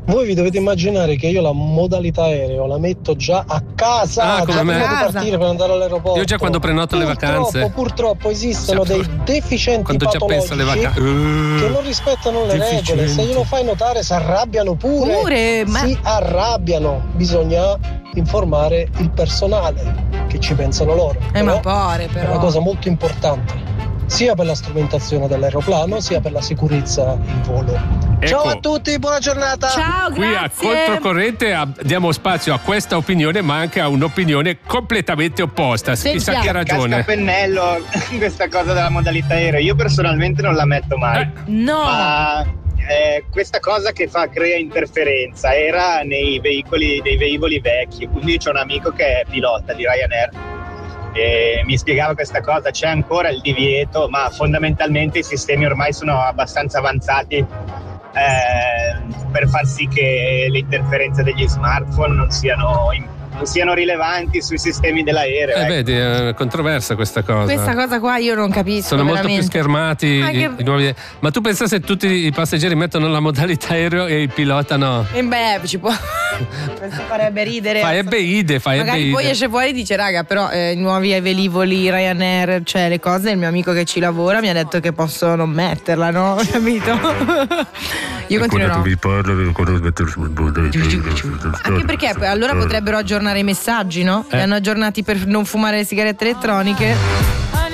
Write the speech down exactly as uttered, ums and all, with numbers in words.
Voi vi dovete immaginare che io la modalità aereo la metto già a casa, Ah, come già me. prima di Casa. partire per andare all'aeroporto. Io già quando prenoto le Purtroppo, vacanze. Purtroppo esistono Sì, dei deficienti Quando già penso alle patologici vacanze. che non rispettano le regole. Se Deficienti. glielo fai notare si arrabbiano pure. Pure, ma- Si arrabbiano. Bisogna informare il personale che ci pensano loro. Eh, ma Però pore, è però. una cosa molto importante, sia per la strumentazione dell'aeroplano sia per la sicurezza in volo. Ecco. Ciao a tutti, buona giornata. Ciao, Qui a grazie. Controcorrente a- diamo spazio a questa opinione, ma anche a un'opinione completamente opposta. Sentiamo. Chissà chi ha ragione. Cascapennello, questa cosa della modalità aereo. Io personalmente non la metto mai. Eh. No. Ma eh, questa cosa che fa crea interferenza era nei veicoli, dei velivoli vecchi. Quindi c'è un amico che è pilota di Ryanair e mi spiegava questa cosa. C'è ancora il divieto, ma fondamentalmente i sistemi ormai sono abbastanza avanzati eh, per far sì che le interferenze degli smartphone non siano, non siano rilevanti sui sistemi dell'aereo. Eh, ecco. vedi, è controversa questa cosa. Questa cosa qua io non capisco. Sono molto veramente. più schermati Anche- i, i nuovi. Ma tu pensa se tutti i passeggeri mettono la modalità aereo e il pilota no? E beh, ci può. Penso farebbe ridere. Farebbe ide, farebbe Magari ide. poi esce fuori e dice: raga, però eh, i nuovi velivoli Ryanair, cioè le cose, il mio amico che ci lavora mi ha detto che posso non metterla, no? Capito? Io continuerò. vi parlo, quando mettere sul Anche perché poi allora potrebbero aggiornare i messaggi, no? Li Eh. hanno aggiornati per non fumare le sigarette elettroniche.